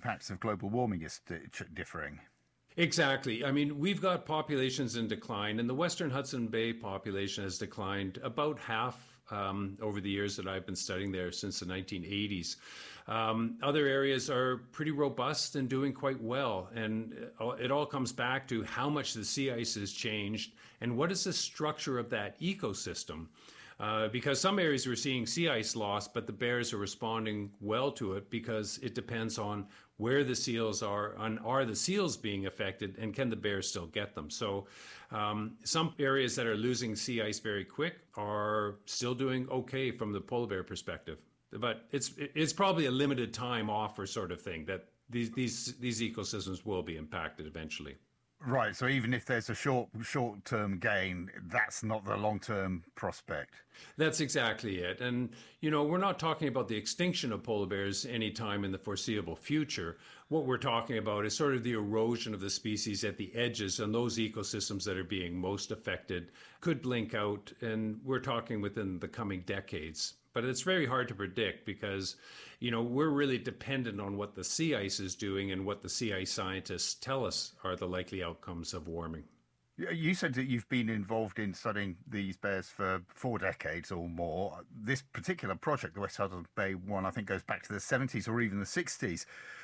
impacts of global warming is differing. Exactly. I mean, we've got populations in decline, and the Western Hudson Bay population has declined about half over the years that I've been studying there since the 1980s. Other areas are pretty robust and doing quite well. And it all comes back to how much the sea ice has changed and what is the structure of that ecosystem. Because some areas we're seeing sea ice loss, but the bears are responding well to it because it depends on where the seals are and are the seals being affected and can the bears still get them. So some areas that are losing sea ice very quick are still doing okay from the polar bear perspective. But it's probably a limited time offer sort of thing that these ecosystems will be impacted eventually. Right, so even if there's a short-term gain, that's not the long-term prospect. That's exactly it. And, we're not talking about the extinction of polar bears anytime in the foreseeable future. What we're talking about is sort of the erosion of the species at the edges, and those ecosystems that are being most affected could blink out, and we're talking within the coming decades. But it's very hard to predict because, we're really dependent on what the sea ice is doing and what the sea ice scientists tell us are the likely outcomes of warming. You said that you've been involved in studying these bears for 4 decades or more. This particular project, the West Hudson Bay one, I think goes back to the 70s or even the 60s.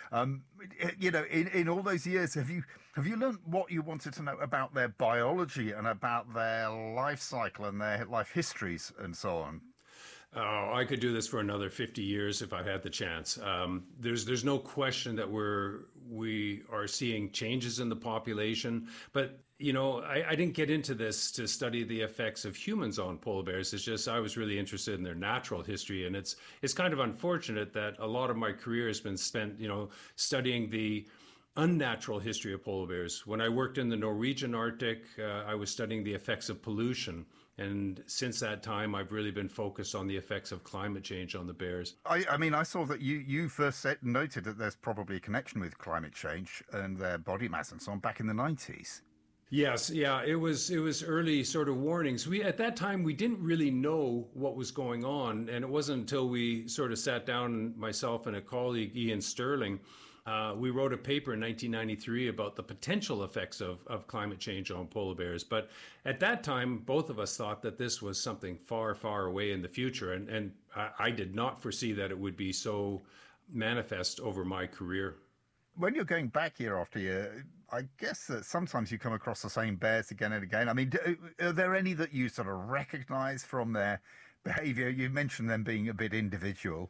In all those years, have you learned what you wanted to know about their biology and about their life cycle and their life histories and so on? Oh, I could do this for another 50 years if I had the chance. There's no question that we are seeing changes in the population, but I didn't get into this to study the effects of humans on polar bears. It's just I was really interested in their natural history, and it's kind of unfortunate that a lot of my career has been spent, studying the unnatural history of polar bears. When I worked in the Norwegian Arctic, I was studying the effects of pollution. And since that time, I've really been focused on the effects of climate change on the bears. I saw that you first noted that there's probably a connection with climate change and their body mass and so on back in the 90s. Yes, yeah, it was early sort of warnings. At that time, we didn't really know what was going on. And it wasn't until we sort of sat down, myself and a colleague, Ian Sterling, we wrote a paper in 1993 about the potential effects of climate change on polar bears. But at that time, both of us thought that this was something far, far away in the future. And I did not foresee that it would be so manifest over my career. When you're going back year after year, I guess that sometimes you come across the same bears again and again. I mean, are there any that you sort of recognize from their behavior? You mentioned them being a bit individual.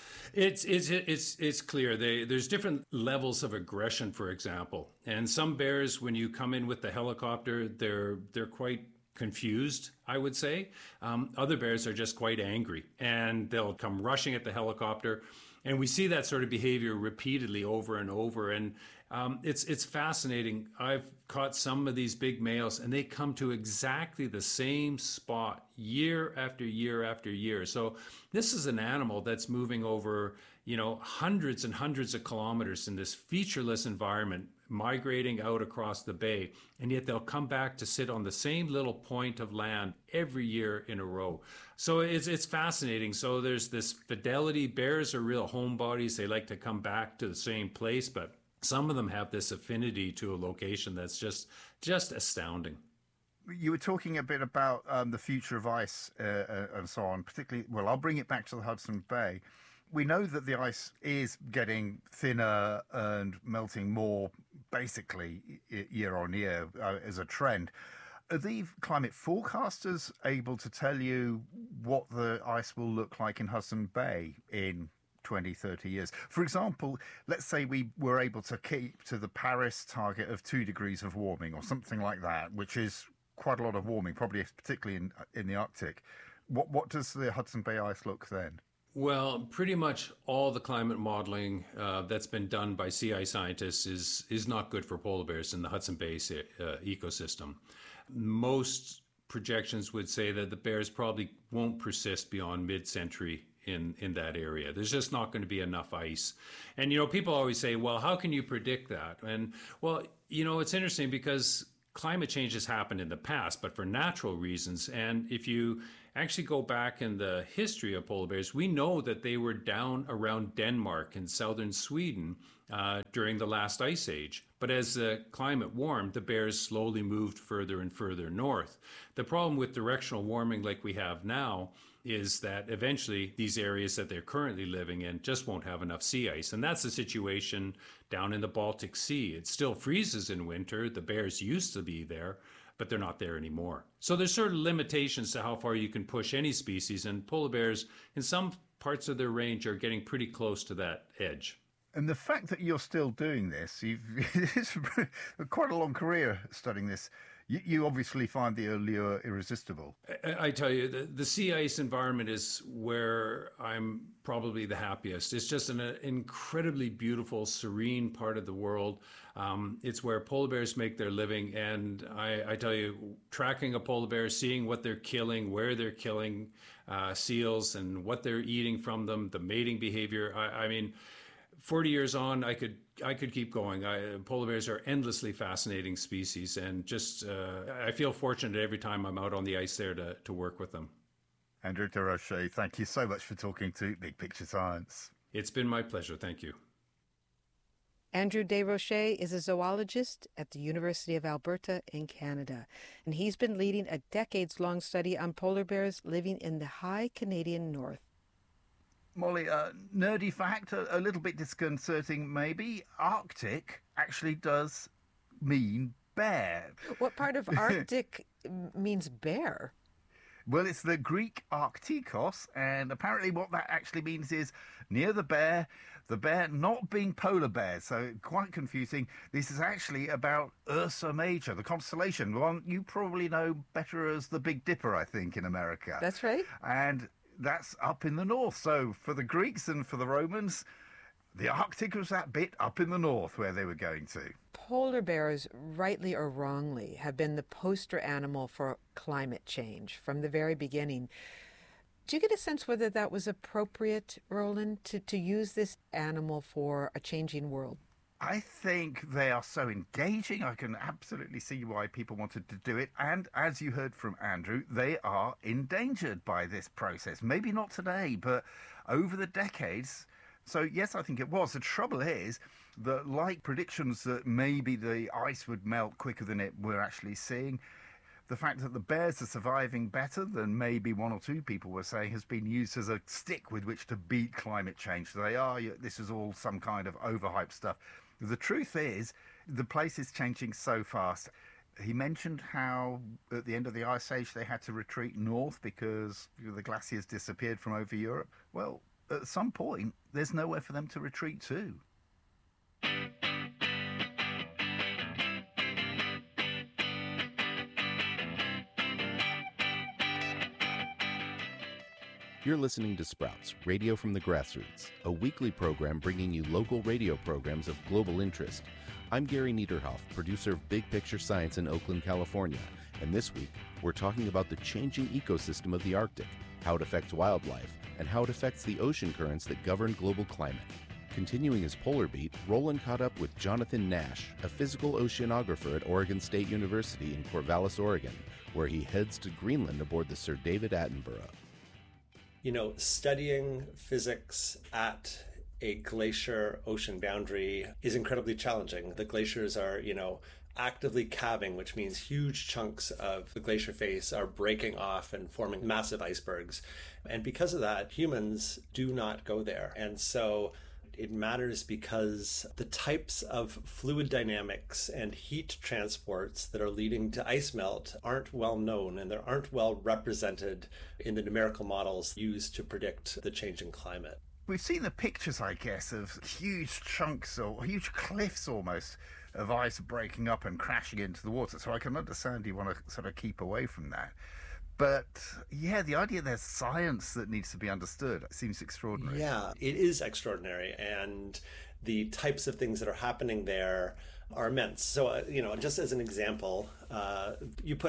It's clear. There's different levels of aggression, for example. And some bears, when you come in with the helicopter, they're quite confused, I would say. Other bears are just quite angry, and they'll come rushing at the helicopter. And we see that sort of behavior repeatedly over and over. And it's fascinating. I've caught some of these big males, and they come to exactly the same spot year after year after year. So this is an animal that's moving over, hundreds and hundreds of kilometers in this featureless environment, migrating out across the bay. And yet they'll come back to sit on the same little point of land every year in a row. So it's fascinating. So there's this fidelity. Bears are real homebodies. They like to come back to the same place, but some of them have this affinity to a location that's just astounding. You were talking a bit about the future of ice and so on, particularly, well, I'll bring it back to the Hudson Bay. We know that the ice is getting thinner and melting more, basically, year on year as a trend. Are the climate forecasters able to tell you what the ice will look like in Hudson Bay in 20, 30 years? For example, let's say we were able to keep to the Paris target of 2 degrees of warming or something like that, which is quite a lot of warming, probably particularly in the Arctic. What does the Hudson Bay ice look then? Well, pretty much all the climate modeling that's been done by sea ice scientists is not good for polar bears in the Hudson Bay ecosystem. Most projections would say that the bears probably won't persist beyond mid-century in that area. There's just not going to be enough ice. And, people always say, well, how can you predict that? And, well, it's interesting because climate change has happened in the past, but for natural reasons. And if you actually go back in the history of polar bears, we know that they were down around Denmark and southern Sweden during the last ice age. But as the climate warmed, the bears slowly moved further and further north. The problem with directional warming like we have now is that eventually these areas that they're currently living in just won't have enough sea ice. And that's the situation down in the Baltic Sea. It still freezes in winter. The bears used to be there, but they're not there anymore. So there's sort of limitations to how far you can push any species, and polar bears in some parts of their range are getting pretty close to that edge. And the fact that you're still doing this, it's quite a long career studying this. You obviously find the allure irresistible. I tell you, the sea ice environment is where I'm probably the happiest. It's just an incredibly beautiful, serene part of the world. It's where polar bears make their living. And I tell you, tracking a polar bear, seeing what they're killing, where they're killing seals and what they're eating from them, the mating behavior. I mean, 40 years on, I could keep going. Polar bears are endlessly fascinating species, and just I feel fortunate every time I'm out on the ice there to work with them. Andrew Desrochers, thank you so much for talking to Big Picture Science. It's been my pleasure. Thank you. Andrew Desrochers is a zoologist at the University of Alberta in Canada, and he's been leading a decades-long study on polar bears living in the high Canadian North. Molly, nerdy fact, a little bit disconcerting maybe. Arctic actually does mean bear. What part of Arctic means bear? Well, it's the Greek Arctikos, and apparently what that actually means is near the bear not being polar bears, so quite confusing. This is actually about Ursa Major, the constellation, one you probably know better as the Big Dipper, I think, in America. That's right. And that's up in the north. So for the Greeks and for the Romans, the Arctic was that bit up in the north where they were going to. Polar bears, rightly or wrongly, have been the poster animal for climate change from the very beginning. Do you get a sense whether that was appropriate, Roland, to use this animal for a changing world? I think they are so engaging. I can absolutely see why people wanted to do it. And as you heard from Andrew, they are endangered by this process. Maybe not today, but over the decades. So, yes, I think it was. The trouble is that, like predictions that maybe the ice would melt quicker than it we're actually seeing, the fact that the bears are surviving better than maybe one or two people were saying has been used as a stick with which to beat climate change. This is all some kind of overhyped stuff. The truth is, the place is changing so fast. He mentioned how at the end of the Ice Age they had to retreat north because the glaciers disappeared from over Europe. Well, at some point, there's nowhere for them to retreat to. You're listening to Sprouts, Radio from the Grassroots, a weekly program bringing you local radio programs of global interest. I'm Gary Niederhoff, producer of Big Picture Science in Oakland, California, and this week we're talking about the changing ecosystem of the Arctic, how it affects wildlife, and how it affects the ocean currents that govern global climate. Continuing his polar beat, Roland caught up with Jonathan Nash, a physical oceanographer at Oregon State University in Corvallis, Oregon, where he heads to Greenland aboard the Sir David Attenborough. You know, studying physics at a glacier ocean boundary is incredibly challenging. The glaciers are, actively calving, which means huge chunks of the glacier face are breaking off and forming massive icebergs. And because of that, humans do not go there. And so it matters because the types of fluid dynamics and heat transports that are leading to ice melt aren't well known, and they aren't well represented in the numerical models used to predict the changing climate. We've seen the pictures, I guess, of huge chunks or huge cliffs almost of ice breaking up and crashing into the water. So I can understand you want to sort of keep away from that. But yeah, the idea there's science that needs to be understood seems extraordinary. Yeah, it is extraordinary. And the types of things that are happening there are immense. So, just as an example, you put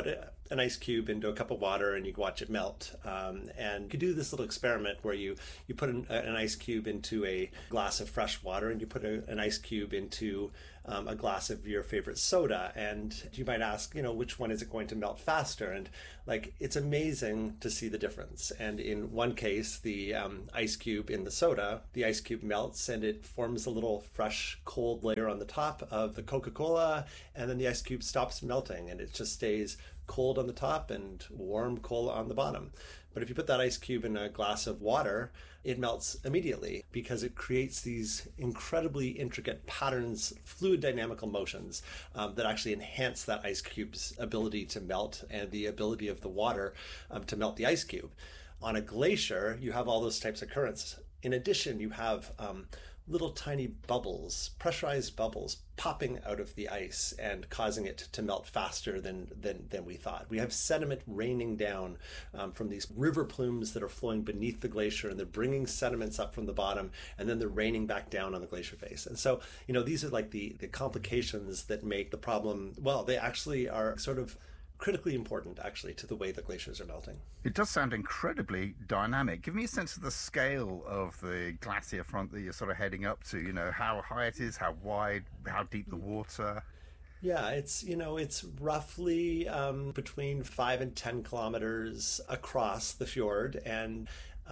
an ice cube into a cup of water and you watch it melt. And you could do this little experiment where you put an ice cube into a glass of fresh water, and you put an ice cube into a glass of your favorite soda, and you might ask, which one is it going to melt faster? And it's amazing to see the difference. And in one case, the ice cube in the soda, the ice cube melts and it forms a little fresh cold layer on the top of the Coca-Cola, and then the ice cube stops melting and it just stays cold on the top and warm cola on the bottom. But if you put that ice cube in a glass of water, it melts immediately because it creates these incredibly intricate patterns, fluid dynamical motions that actually enhance that ice cube's ability to melt and the ability of the water to melt the ice cube. On a glacier, you have all those types of currents. In addition, you have little tiny bubbles, pressurized bubbles, popping out of the ice and causing it to melt faster than we thought. We have sediment raining down from these river plumes that are flowing beneath the glacier, and they're bringing sediments up from the bottom, and then they're raining back down on the glacier face. And so, these are like the complications that make the problem, well, they actually are sort of critically important, actually, to the way the glaciers are melting. It does sound incredibly dynamic. Give me a sense of the scale of the glacier front that you're sort of heading up to, how high it is, how wide, how deep the water. Yeah, it's roughly between 5 and 10 kilometers across the fjord, and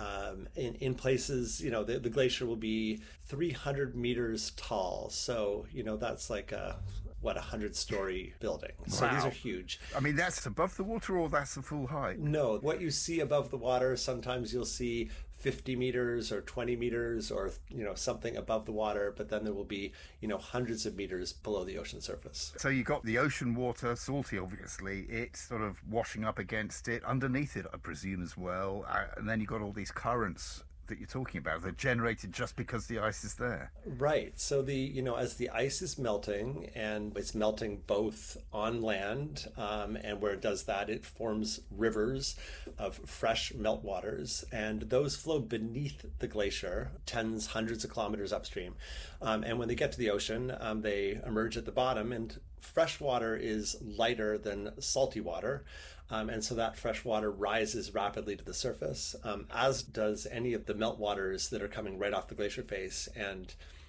in places, the glacier will be 300 meters tall. So, that's like a 100-story building. So Wow. These are huge. I mean, that's above the water, or that's the full height? No, what you see above the water, sometimes you'll see 50 meters or 20 meters or something above the water, but then there will be hundreds of meters below the ocean surface. So you've got the ocean water, salty obviously, it's sort of washing up against it, underneath it I presume as well, and then you've got all these currents that you're talking about. They're generated just because the ice is there. Right. So as the ice is melting, and it's melting both on land, and where it does that, it forms rivers of fresh meltwaters, and those flow beneath the glacier, tens, hundreds of kilometers upstream. And when they get to the ocean, they emerge at the bottom, and fresh water is lighter than salty water. And so that fresh water rises rapidly to the surface, as does any of the meltwaters that are coming right off the glacier face. And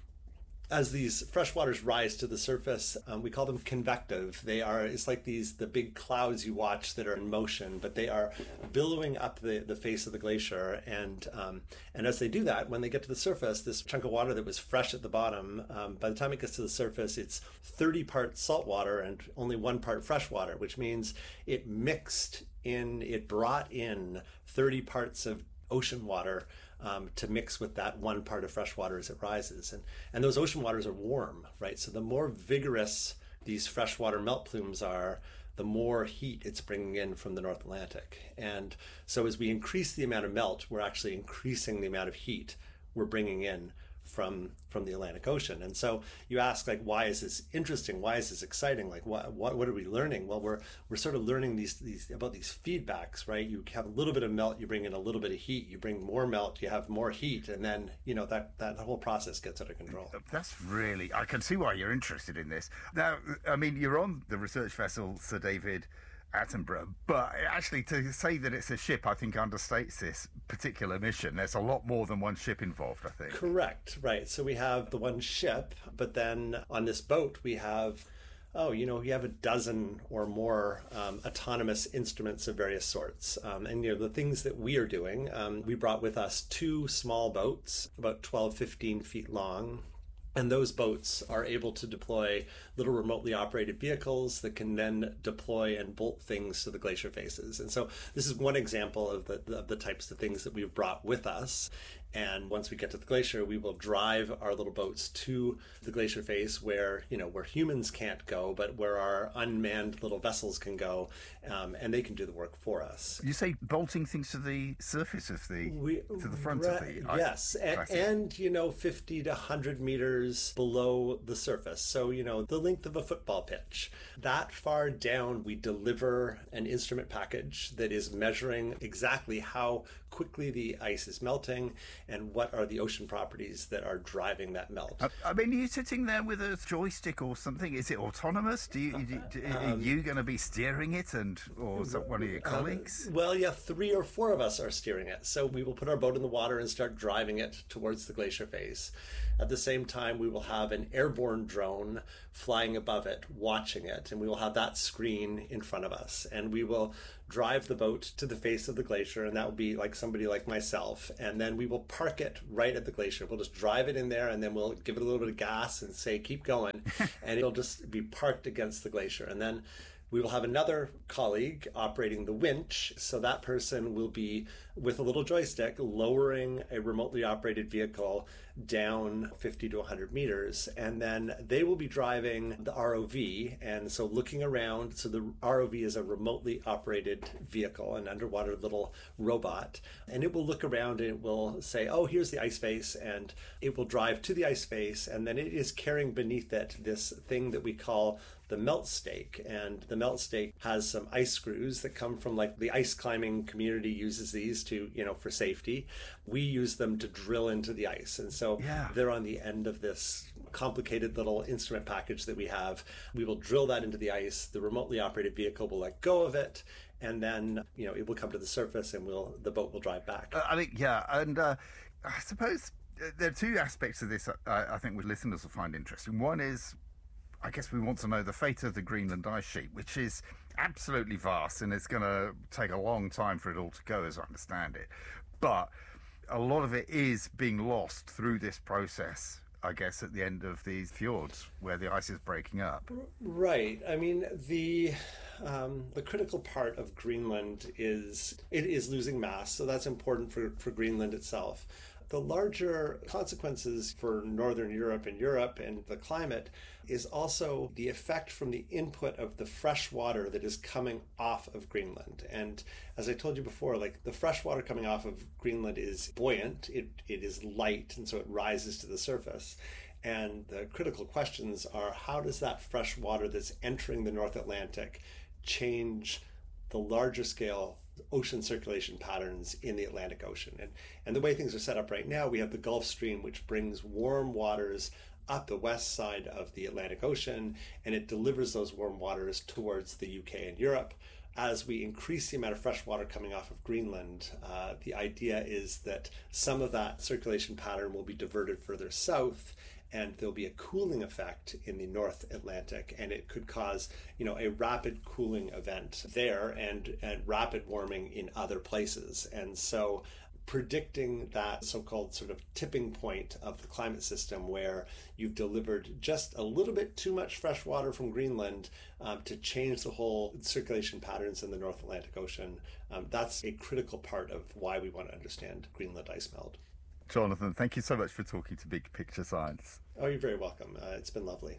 as these fresh waters rise to the surface, we call them convective. It's like the big clouds you watch that are in motion, but they are billowing up the face of the glacier. And as they do that, when they get to the surface, this chunk of water that was fresh at the bottom, by the time it gets to the surface, it's 30 parts salt water and only 1 part fresh water, which means it brought in 30 parts of ocean water to mix with that 1 part of fresh water as it rises. And those ocean waters are warm, right? So the more vigorous these freshwater melt plumes are, the more heat it's bringing in from the North Atlantic. And so as we increase the amount of melt, we're actually increasing the amount of heat we're bringing in from the Atlantic Ocean. And so you ask, why is this interesting? Why is this exciting? What are we learning? Well, we're sort of learning these about these feedbacks, right? You have a little bit of melt, you bring in a little bit of heat, you bring more melt, you have more heat, and then that whole process gets out of control. That's really, I can see why you're interested in this. Now, I mean, you're on the research vessel Sir David Attenborough, but actually to say that it's a ship, I think understates this particular mission. There's a lot more than one ship involved, I think. Correct, right. So we have the one ship, but then on this boat we have you have a dozen or more autonomous instruments of various sorts. And the things that we are doing, we brought with us 2 small boats, about 12, 15 feet long. And those boats are able to deploy little remotely operated vehicles that can then deploy and bolt things to the glacier faces. And so this is one example of the types of things that we've brought with us. And once we get to the glacier, we will drive our little boats to the glacier face where humans can't go, but where our unmanned little vessels can go, and they can do the work for us. You say bolting things to the surface of to the front of the yes, and 50 to 100 meters below the surface. So the length of a football pitch. That far down, we deliver an instrument package that is measuring exactly how quickly the ice is melting and what are the ocean properties that are driving that melt. I mean, are you sitting there with a joystick or something? Is it autonomous? Are you going to be steering it, or is that one of your colleagues? Well, yeah, 3 or 4 of us are steering it. So we will put our boat in the water and start driving it towards the glacier face. At the same time, we will have an airborne drone flying above it, watching it, and we will have that screen in front of us. And we will drive the boat to the face of the glacier, and that will be like somebody like myself. And then we will park it right at the glacier. We'll just drive it in there, and then we'll give it a little bit of gas and say, keep going. And it'll just be parked against the glacier. And then we will have another colleague operating the winch. So that person will be with a little joystick lowering a remotely operated vehicle down 50 to 100 meters. And then they will be driving the ROV. And so looking around, so the ROV is a remotely operated vehicle, an underwater little robot. And it will look around and it will say, oh, here's the ice face. And it will drive to the ice face. And then it is carrying beneath it this thing that we call the melt stake. And the melt stake has some ice screws that come from, like, the ice climbing community uses these to, for safety. We use them to drill into the ice. And so they're on the end of this complicated little instrument package that we have. We will drill that into the ice. The remotely operated vehicle will let go of it. And then, it will come to the surface and the boat will drive back. And I suppose there are 2 aspects of this I think which listeners will find interesting. One is, I guess we want to know the fate of the Greenland ice sheet, which is absolutely vast, and it's going to take a long time for it all to go, as I understand it. But a lot of it is being lost through this process, I guess, at the end of these fjords where the ice is breaking up. Right. I mean, the critical part of Greenland is it is losing mass, so that's important for Greenland itself. The larger consequences for Northern Europe and the climate is also the effect from the input of the fresh water that is coming off of Greenland. And as I told you before, like, the fresh water coming off of Greenland is buoyant, it is light, and so it rises to the surface. And the critical questions are, how does that fresh water that's entering the North Atlantic change the larger scale ocean circulation patterns in the Atlantic Ocean? And the way things are set up right now, we have the Gulf Stream, which brings warm waters up the west side of the Atlantic Ocean, and it delivers those warm waters towards the UK and Europe. As we increase the amount of fresh water coming off of Greenland, the idea is that some of that circulation pattern will be diverted further south, and there'll be a cooling effect in the North Atlantic, and it could cause, a rapid cooling event there and rapid warming in other places. And so predicting that so-called sort of tipping point of the climate system where you've delivered just a little bit too much fresh water from Greenland to change the whole circulation patterns in the North Atlantic Ocean, that's a critical part of why we want to understand Greenland ice melt. Jonathan, thank you so much for talking to Big Picture Science. Oh, you're very welcome. It's been lovely.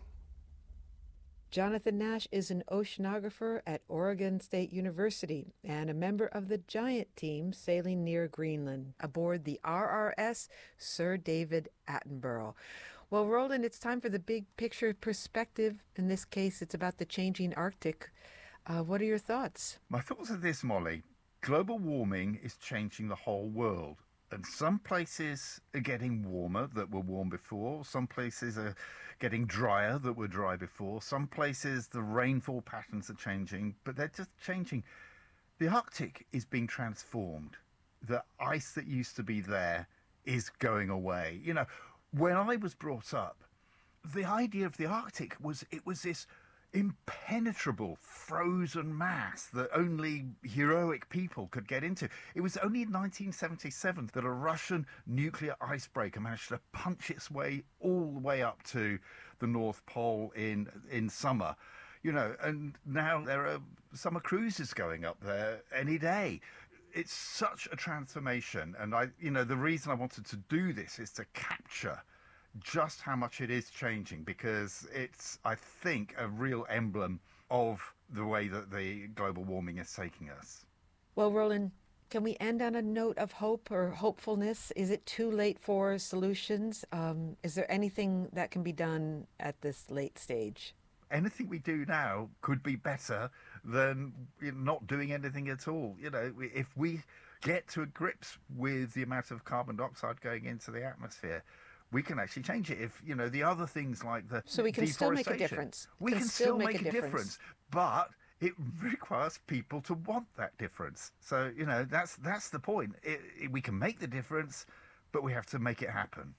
Jonathan Nash is an oceanographer at Oregon State University and a member of the giant team sailing near Greenland aboard the RRS Sir David Attenborough. Well, Roland, it's time for the big picture perspective. In this case, it's about the changing Arctic. What are your thoughts? My thoughts are this, Molly. Global warming is changing the whole world. And some places are getting warmer that were warm before. Some places are getting drier that were dry before. Some places the rainfall patterns are changing, but they're just changing. The Arctic is being transformed. The ice that used to be there is going away. When I was brought up, the idea of the Arctic was this impenetrable frozen mass that only heroic people could get into. It was only in 1977 that a Russian nuclear icebreaker managed to punch its way all the way up to the North Pole in summer. And now there are summer cruises going up there any day. It's such a transformation, and the reason I wanted to do this is to capture just how much it is changing, because it's, I think, a real emblem of the way that the global warming is taking us. Well, Roland, can we end on a note of hope or hopefulness? Is it too late for solutions? Is there anything that can be done at this late stage? Anything we do now could be better than not doing anything at all. If we get to grips with the amount of carbon dioxide going into the atmosphere, we can actually change it. If, the other things like the So we can still make a deforestation, difference. We can still make a difference, but it requires people to want that difference. So, that's the point. We can make the difference, but we have to make it happen.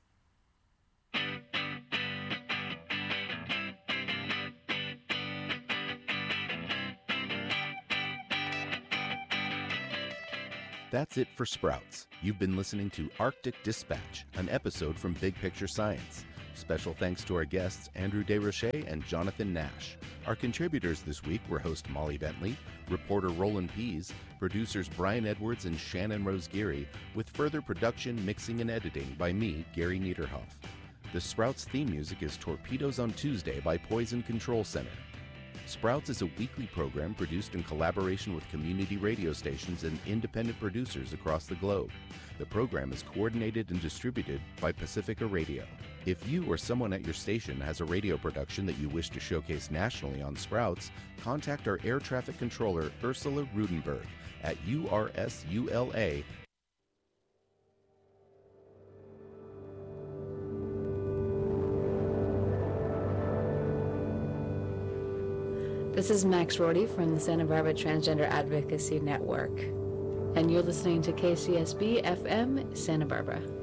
That's it for Sprouts. You've been listening to Arctic Dispatch, an episode from Big Picture Science. Special thanks to our guests, Andrew Desrochers and Jonathan Nash. Our contributors this week were host Molly Bentley, reporter Roland Pease, producers Brian Edwards and Shannon Rose Geary, with further production, mixing, and editing by me, Gary Niederhoff. The Sprouts theme music is Torpedoes on Tuesday by Poison Control Center. Sprouts is a weekly program produced in collaboration with community radio stations and independent producers across the globe. The program is coordinated and distributed by Pacifica Radio. If you or someone at your station has a radio production that you wish to showcase nationally on Sprouts, contact our air traffic controller, Ursula Rudenberg, at URSULA. This is Max Rorty from the Santa Barbara Transgender Advocacy Network, and you're listening to KCSB FM Santa Barbara.